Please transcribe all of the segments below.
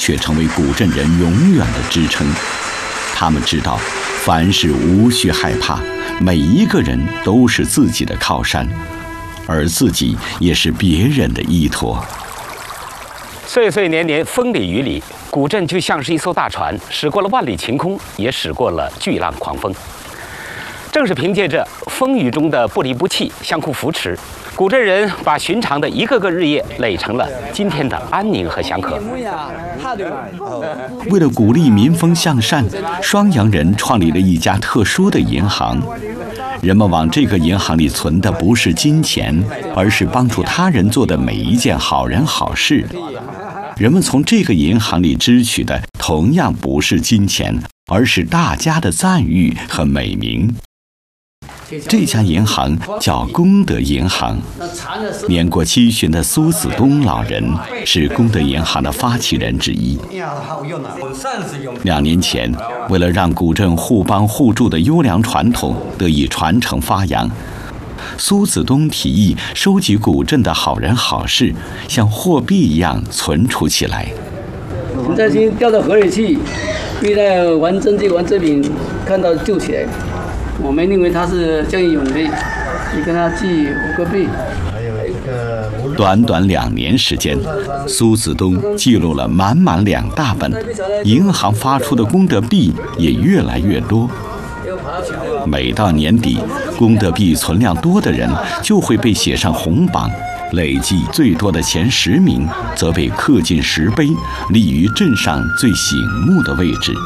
却成为古镇人永远的支撑。他们知道，凡事无需害怕，每一个人都是自己的靠山，而自己也是别人的依托。 岁岁年年，风里雨里，古镇就像是一艘大船，驶过了万里晴空，也驶过了巨浪狂风。正是凭借着风雨中的不离不弃、相互扶持，古镇人把寻常的一个个日夜垒成了今天的安宁和祥和。 为了鼓励民风向善，双阳人创立了一家特殊的银行。人们往这个银行里存的不是金钱，而是帮助他人做的每一件好人好事。人们从这个银行里支取的同样不是金钱，而是大家的赞誉和美名。这家银行叫功德银行，年过70的苏子东老人是功德银行的发起人之一。2年前，为了让古镇互帮互助的优良传统得以传承发扬，苏子东提议收集古镇的好人好事，像货币一样存储起来。 现在先掉到河里去，遇到玩真迹玩真品，看到救起来。我们认为他是见义勇为，你跟他记5个币。 短短2年时间，苏子东记录了满满2大本，银行发出的功德币也越来越多。每到年底，功德币存量多的人就会被写上红榜，累计最多的前10名则被刻进石碑，立于镇上最醒目的位置。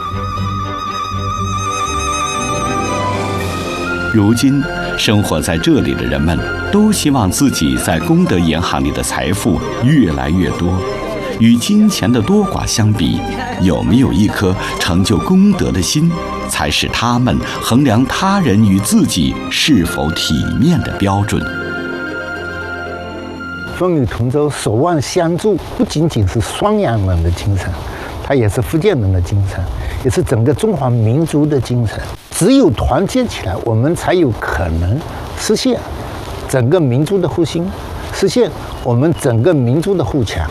如今，生活在这里的人们都希望自己在功德银行里的财富越来越多。与金钱的多寡相比，有没有一颗成就功德的心，才是他们衡量他人与自己是否体面的标准。 风雨同舟，守望相助，不仅仅是双阳人的精神，它也是福建人的精神，也是整个中华民族的精神。只有团结起来，我们才有可能实现整个民族的复兴，实现我们整个民族的富强。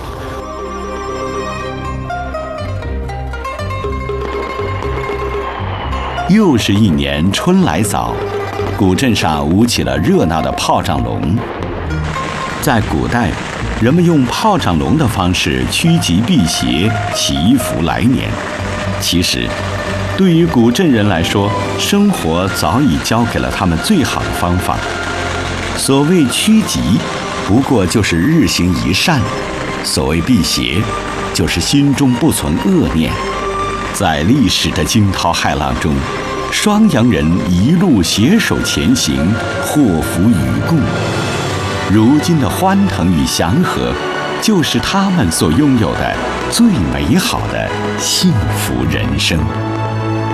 又是一年春来早，古镇上舞起了热闹的炮仗龙。在古代，人们用炮仗龙的方式趋吉避邪，祈福来年。其实，对于古镇人来说，生活早已教给了他们最好的方法。所谓趋吉，不过就是日行一善；所谓避邪，就是心中不存恶念。在历史的惊涛骇浪中，双阳人一路携手前行，祸福与共。如今的欢腾与祥和，就是他们所拥有的最美好的幸福人生。